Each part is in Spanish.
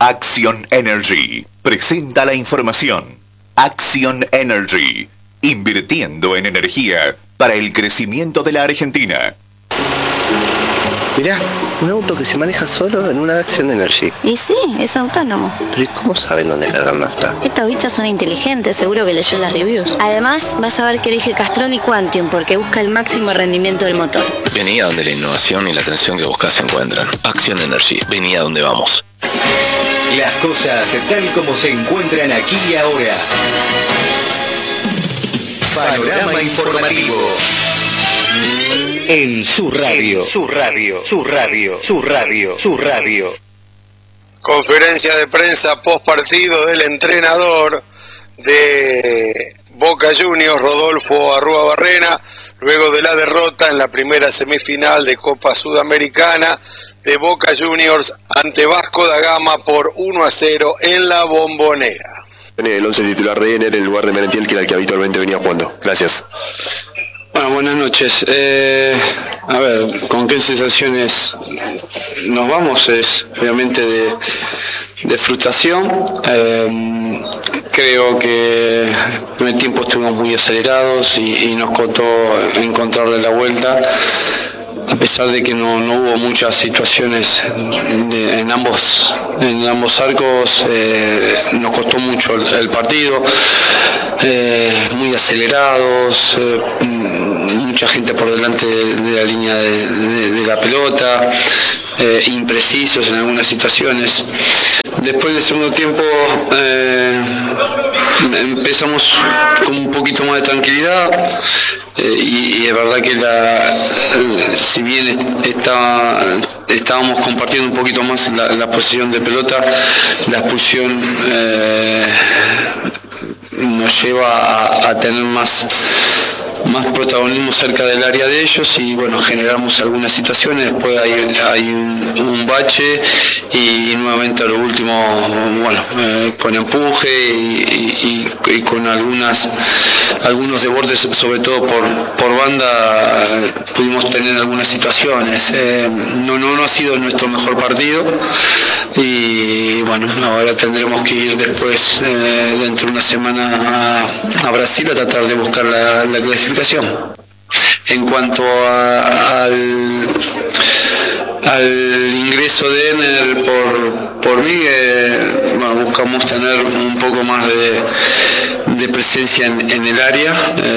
Action Energy presenta la información. Action Energy, invirtiendo en energía para el crecimiento de la Argentina. Mirá, un auto que se maneja solo en una Action Energy. Y sí, es autónomo. Pero ¿y cómo saben dónde cargar nafta? Estos bichos son inteligentes, seguro que leyó las reviews. Además, vas a ver que elige Castrol y Quantium porque busca el máximo rendimiento del motor. Vení a donde la innovación y la atención que buscas se encuentran. Action Energy, vení a donde vamos. Las cosas tal como se encuentran aquí y ahora. Panorama informativo. En su radio. Conferencia de prensa post partido del entrenador de Boca Juniors, Rodolfo Arrúa Barrena, luego de la derrota en la primera semifinal de Copa Sudamericana de Boca Juniors ante Vasco da Gama por 1-0 en la Bombonera. El 11 titular de Ener en lugar de Merentiel, que era el que habitualmente venía jugando. Gracias. Bueno, buenas noches. A ver, ¿con qué sensaciones nos vamos? Es obviamente de frustración. Creo que el primer tiempo estuvimos muy acelerados y nos costó encontrarle la vuelta. A pesar de que no hubo muchas situaciones en ambos arcos, nos costó mucho el partido, muy acelerados, mucha gente por delante de la línea de la pelota, imprecisos en algunas situaciones. Después del segundo tiempo empezamos con un poquito más de tranquilidad y es verdad que si bien estábamos compartiendo un poquito más la posición de pelota, la expulsión nos lleva a tener más protagonismo cerca del área de ellos y bueno, generamos algunas situaciones, después hay un bache y nuevamente a lo último, bueno, con empuje y con algunos desbordes, sobre todo por banda, pudimos tener algunas situaciones. No ha sido nuestro mejor partido y bueno, ahora tendremos que ir después dentro de una semana a Brasil a tratar de buscar la clasificación. En cuanto al ingreso de Ener por mí, bueno, buscamos tener un poco más de presencia en el área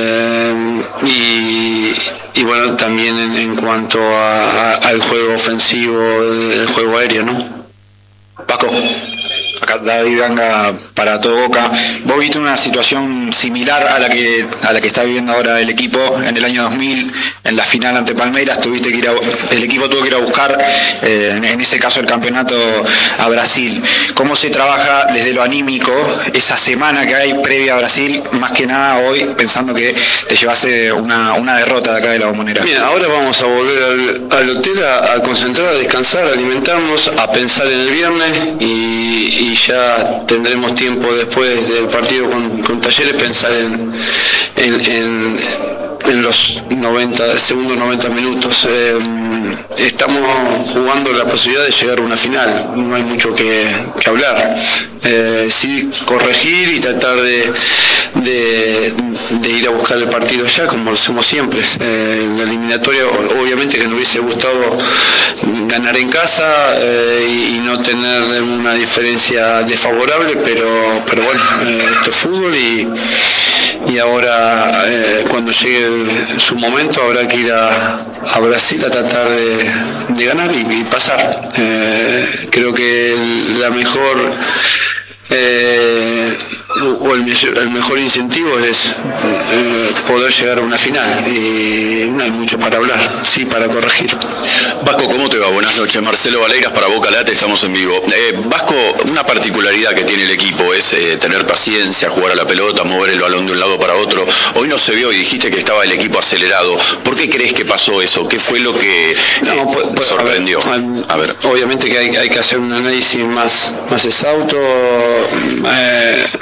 y bueno, también en cuanto al juego ofensivo, el juego aéreo, ¿no? Paco, acá David Ganga para todo Boca. Vos viste una situación similar a la que está viviendo ahora el equipo en el año 2000, en la final ante Palmeiras, el equipo tuvo que ir a buscar, en ese caso el campeonato, a Brasil. ¿Cómo se trabaja desde lo anímico esa semana que hay previa a Brasil, más que nada hoy, pensando que te llevase una derrota de acá de la Bombonera? Bien, ahora vamos a volver al hotel a concentrar, a descansar, a alimentarnos, a pensar en el viernes y ya tendremos tiempo después del partido con Talleres pensar en los segundos 90 minutos. Estamos jugando la posibilidad de llegar a una final, no hay mucho que hablar. Sí, corregir y tratar de ir a buscar el partido ya, como lo hacemos siempre. La eliminatoria, obviamente que nos hubiese gustado ganar en casa y no tener una diferencia desfavorable, pero bueno, esto es fútbol y ahora cuando llegue su momento habrá que ir a Brasil a tratar de ganar y pasar. Creo que la mejor o el mejor incentivo es poder llegar a una final y no hay mucho para hablar, sí para corregir. Vasco, ¿cómo te va? Buenas noches, Marcelo Valeiras para Boca Late, estamos en vivo. Vasco, una particularidad que tiene el equipo es tener paciencia, jugar a la pelota, mover el balón de un lado para otro. Hoy no se vio y dijiste que estaba el equipo acelerado. ¿Por qué crees que pasó eso? ¿Qué fue lo que sorprendió? A ver, obviamente que hay que hacer un análisis más exhausto.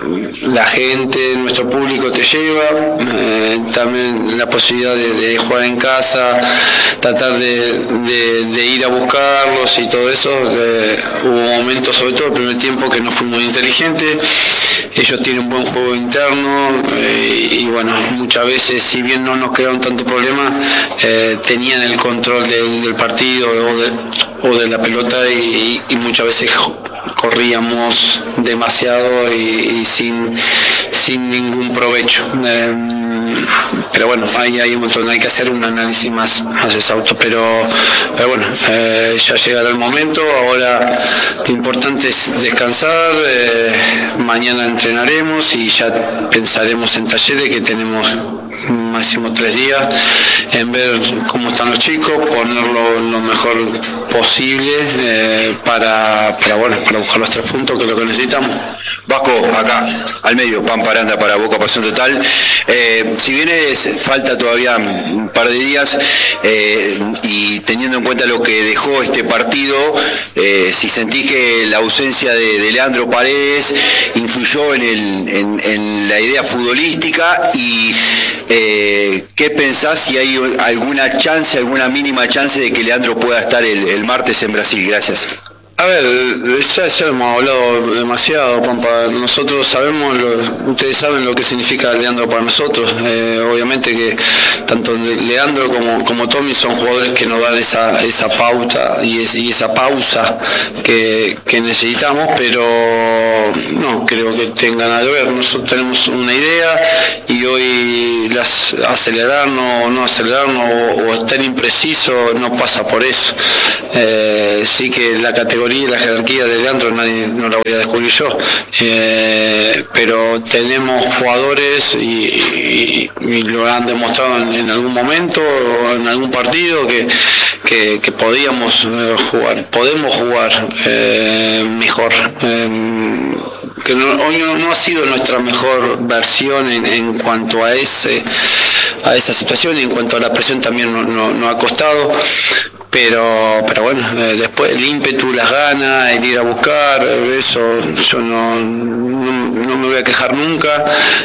la gente, nuestro público te lleva, también la posibilidad de jugar en casa, tratar de ir a buscarlos y todo eso. Hubo momentos, sobre todo el primer tiempo, que no fue muy inteligente. Ellos tienen un buen juego interno y bueno, muchas veces, si bien no nos crearon tanto problema, tenían el control del partido o de la pelota y muchas veces corríamos demasiado y sin ningún provecho. Pero bueno, hay un montón, hay que hacer un análisis más exhausto, pero bueno, ya llegará el momento. Ahora lo importante es descansar, mañana entrenaremos y ya pensaremos en Talleres, que tenemos máximo 3 días, en ver cómo están los chicos, ponerlo lo mejor posible para buscar los 3 puntos, que es lo que necesitamos. Vasco, acá, al medio, Pampa Aranda para Boca Pasión Total. Si bien falta todavía un par de días y teniendo en cuenta lo que dejó este partido, si sentís que la ausencia de Leandro Paredes influyó en la idea futbolística y ¿qué pensás si hay alguna chance, alguna mínima chance de que Leandro pueda estar el martes en Brasil? Gracias. A ver, ya hemos hablado demasiado, Pampa. Nosotros sabemos, ustedes saben lo que significa Leandro para nosotros. Obviamente que tanto Leandro como Tommy son jugadores que nos dan esa pauta y esa pausa que necesitamos, pero no creo que tenga nada que ver. Nosotros tenemos una idea y hoy acelerarnos o no acelerarnos o estar impreciso no pasa por eso. Sí que la categoría y la jerarquía de Leandro no la voy a descubrir yo, pero tenemos jugadores y lo han demostrado en algún momento o en algún partido que podemos jugar mejor, que hoy no ha sido nuestra mejor versión en cuanto a esa situación, y en cuanto a la presión también nos ha costado. Pero bueno, después el ímpetu, las ganas, el ir a buscar, eso yo no me voy a quejar nunca.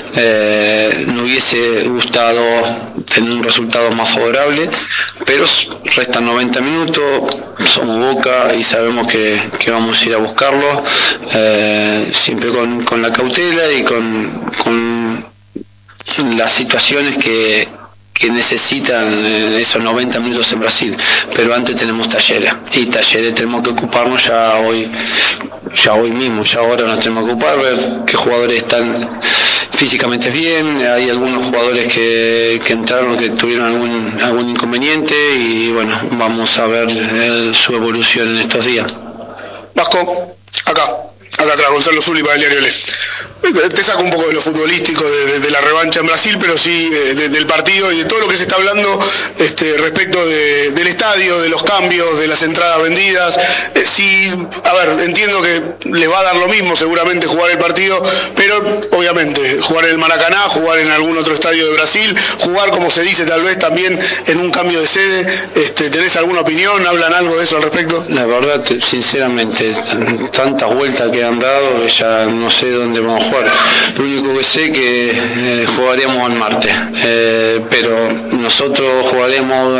No hubiese gustado tener un resultado más favorable, pero restan 90 minutos, somos Boca y sabemos que vamos a ir a buscarlo, siempre con la cautela y con las situaciones que necesitan esos 90 minutos en Brasil. Pero antes tenemos Talleres, y Talleres tenemos que ocuparnos ya hoy mismo, ya ahora nos tenemos que ocupar, ver qué jugadores están físicamente bien. Hay algunos jugadores que entraron que tuvieron algún inconveniente y bueno, vamos a ver su evolución en estos días. Vasco, acá atrás, Gonzalo Zuli para el diario Le. Te saco un poco de lo futbolístico de la revancha en Brasil, pero sí del partido y de todo lo que se está hablando respecto del estadio, de los cambios, de las entradas vendidas. Entiendo que les va a dar lo mismo seguramente jugar el partido, pero obviamente jugar en el Maracaná, jugar en algún otro estadio de Brasil, jugar, como se dice, tal vez también en un cambio de sede. ¿Tenés alguna opinión? ¿Hablan algo de eso al respecto? La verdad, sinceramente, tantas vueltas que han dado que ya no sé dónde vamos a jugar. Lo único que sé que jugaremos el martes, pero nosotros jugaremos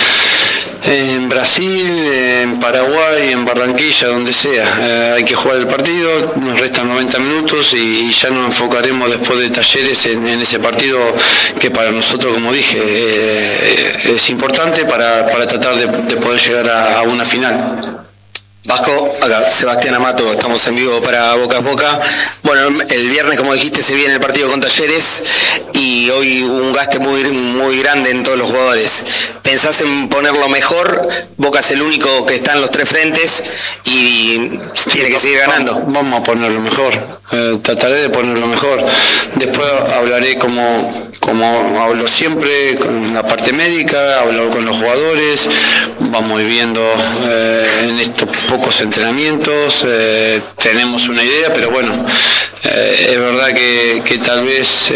en Brasil, en Paraguay, en Barranquilla, donde sea. Hay que jugar el partido, nos restan 90 minutos y ya nos enfocaremos después de Talleres en ese partido que para nosotros, como dije, es importante para tratar de poder llegar a una final. Vasco, acá Sebastián Amato, estamos en vivo para Boca a Boca. Bueno, el viernes, como dijiste, se viene el partido con Talleres y hoy hubo un gaste muy grande en todos los jugadores. ¿Pensás en ponerlo mejor? Boca es el único que está en los 3 frentes y tiene que seguir ganando. Vamos a ponerlo mejor, trataré de ponerlo mejor. Después hablaré como hablo siempre, con la parte médica, hablar con los jugadores, vamos viendo en estos pocos entrenamientos, tenemos una idea, pero bueno, es verdad que tal vez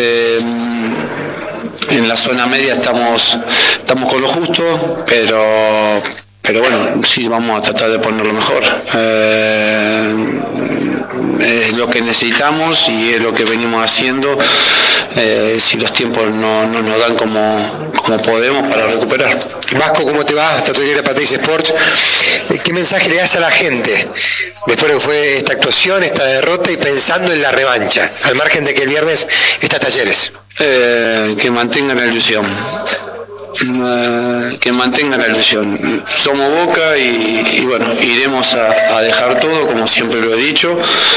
en la zona media estamos con lo justo, pero bueno, sí vamos a tratar de ponerlo mejor. Es lo que necesitamos y es lo que venimos haciendo, si los tiempos no nos dan como podemos para recuperar. Vasco, ¿cómo te va? Hasta tu de Patricia Sports. ¿Qué mensaje le das a la gente después de que fue esta actuación, esta derrota y pensando en la revancha, al margen de que el viernes está Talleres? Que mantengan la ilusión. Que mantengan la ilusión. Somos Boca y bueno, iremos a dejar todo, como siempre lo he dicho,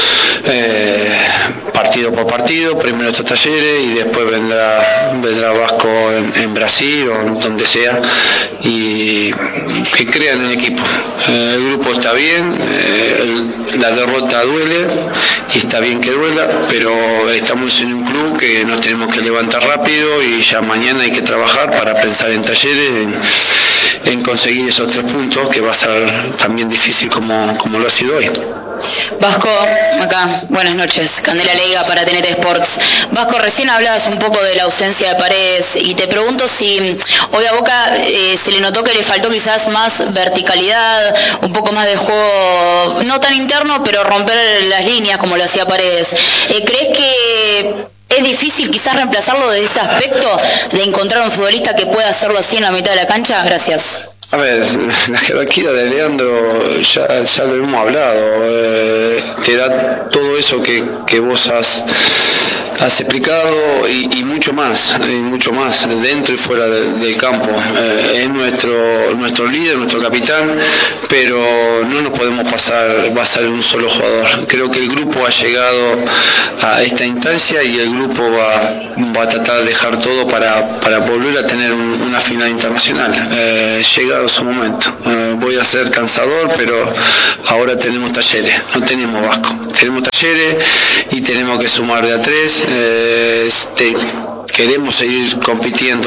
partido por partido. Primero está Talleres y después vendrá Vasco en Brasil o donde sea, y que crean en el equipo. El grupo está bien, la derrota duele y está bien que duela, pero estamos en un club que nos tenemos que levantar rápido y ya mañana hay que trabajar para pensar en Talleres, en conseguir esos 3 puntos, que va a ser también difícil como lo ha sido hoy. Vasco, acá, buenas noches, Candela Leiga para TNT Sports. Vasco, recién hablabas un poco de la ausencia de Paredes y te pregunto si hoy a Boca se le notó que le faltó quizás más verticalidad, un poco más de juego, no tan interno, pero romper las líneas como lo hacía Paredes. ¿Crees que es difícil quizás reemplazarlo desde ese aspecto, de encontrar un futbolista que pueda hacerlo así en la mitad de la cancha? Gracias. A ver, la jerarquía de Leandro ya lo hemos hablado, te da todo eso que vos has explicado y mucho más, dentro y fuera del campo. Es nuestro líder, nuestro capitán, pero no nos podemos basar en un solo jugador. Creo que el grupo ha llegado a esta instancia y el grupo va a tratar de dejar todo para volver a tener una final internacional. Llegado su momento. Voy a ser cansador, pero ahora tenemos Talleres, no tenemos Vasco. Tenemos Talleres y tenemos que sumar de a 3. Queremos seguir compitiendo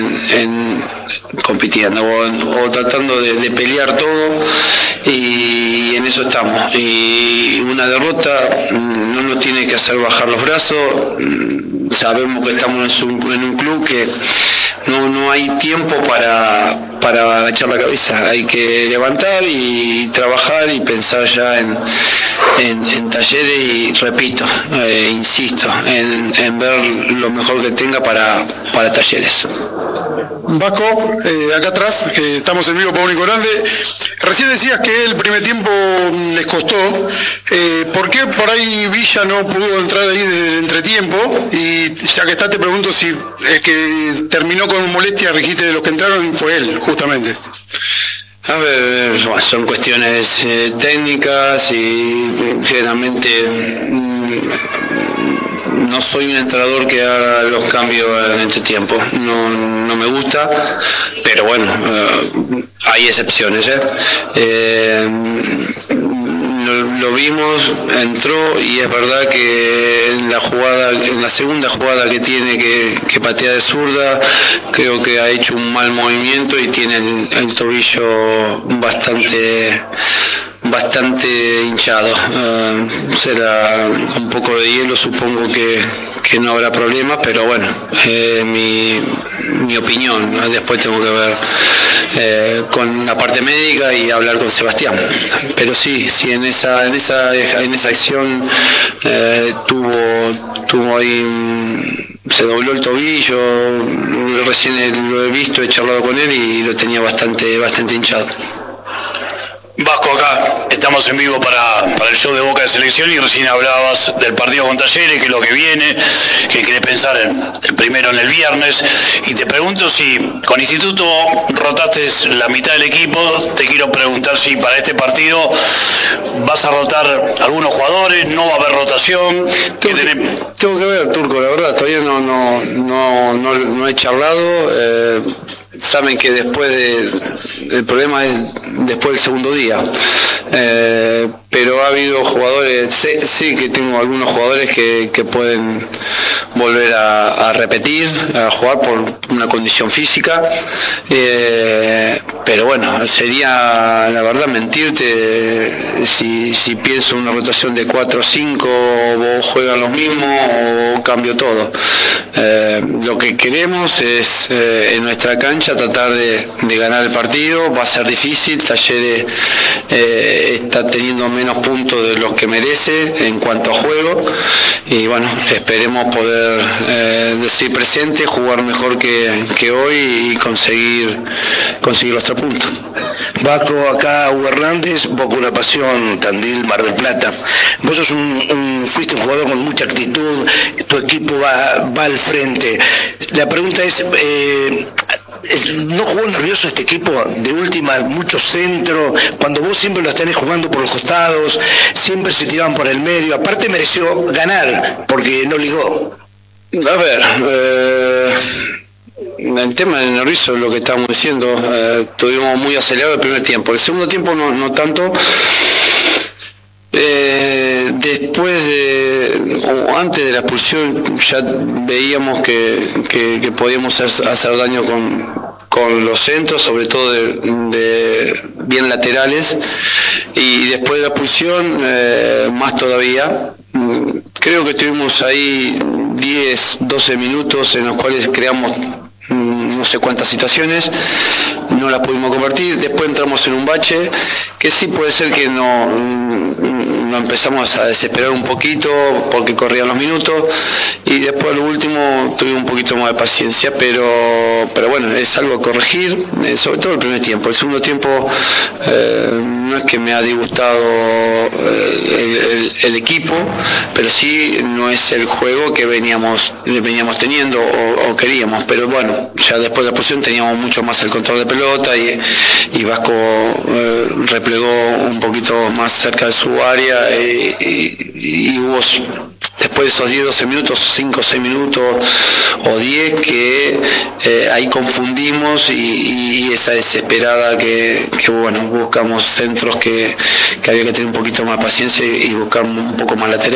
o tratando de pelear todo, y en eso estamos. Y una derrota no nos tiene que hacer bajar los brazos. Sabemos que estamos en un club que no hay tiempo para agachar la cabeza. Hay que levantar y trabajar y pensar ya en Talleres y, repito, insisto, en ver lo mejor que tenga para Talleres. Vasco, acá atrás, que estamos en vivo por Único Grande. Recién decías que el primer tiempo les costó. ¿Por qué por ahí Villa no pudo entrar ahí del entretiempo? Y ya que está, te pregunto si el que terminó con molestia, dijiste, de los que entraron, fue él, justamente. A ver, son cuestiones técnicas y generalmente no soy un entrenador que haga los cambios en este tiempo. No me gusta, pero bueno, hay excepciones. Lo vimos, entró, y es verdad que en la segunda jugada que tiene que patea de zurda, creo que ha hecho un mal movimiento y tiene el tobillo bastante hinchado. Será un poco de hielo, supongo que no habrá problema, pero bueno, mi opinión, ¿no? Después tengo que ver con la parte médica y hablar con Sebastián, pero sí, en esa acción tuvo ahí, se dobló el tobillo. Recién lo he visto, he charlado con él y lo tenía bastante hinchado. Vasco, acá estamos en vivo para el show de Boca de Selección, y recién hablabas del partido con Talleres, que es lo que viene, que querés pensar el primero en el viernes, y te pregunto si con Instituto rotaste la mitad del equipo. Te quiero preguntar si para este partido vas a rotar algunos jugadores, no va a haber rotación. Tengo que ver, Turco, la verdad, todavía no he charlado. Saben que el problema es después del segundo día, pero ha habido jugadores, sé que tengo algunos jugadores que pueden volver a repetir, a jugar por una condición física, pero bueno, sería la verdad mentirte si pienso en una rotación de 4 o 5, o juegan los mismos o cambio todo. Lo que queremos es en nuestra cancha tratar de ganar el partido. Va a ser difícil. Talleres está teniendo menos puntos de los que merece en cuanto a juego, y bueno, esperemos poder ser presente, jugar mejor que hoy y conseguir los 3 puntos. Vasco, acá Hugo Hernández, Boca Una Pasión, Tandil, Mar del Plata. Vos sos fuiste un jugador con mucha actitud, tu equipo va al frente. La pregunta es, ¿no jugó nervioso este equipo? De última, muchos centros, cuando vos siempre los tenés jugando por los costados, siempre se tiraban por el medio. Aparte mereció ganar, porque no ligó. A ver, el tema de nervioso es lo que estábamos diciendo. Tuvimos muy acelerado el primer tiempo. El segundo tiempo no tanto. Después o antes de la expulsión ya veíamos que podíamos hacer daño con los centros, sobre todo de bien laterales, y después de la expulsión más todavía. Creo que tuvimos ahí 10-12 minutos en los cuales creamos no sé cuántas situaciones, no las pudimos convertir. Después entramos en un bache que sí puede ser que no empezamos a desesperar un poquito porque corrían los minutos, y después lo último tuvimos un poquito más de paciencia, pero bueno, es algo a corregir, sobre todo el primer tiempo. El segundo tiempo no es que me ha disgustado el equipo, pero sí no es el juego que veníamos teniendo o queríamos. Pero bueno, ya después de la expulsión teníamos mucho más el control de pelota y Vasco replegó un poquito más cerca de su área, y hubo después de esos 10-12 minutos, 5 o 6 minutos o 10 que ahí confundimos, y esa desesperada que bueno, buscamos centros que había que tener un poquito más de paciencia y buscar un poco más lateral.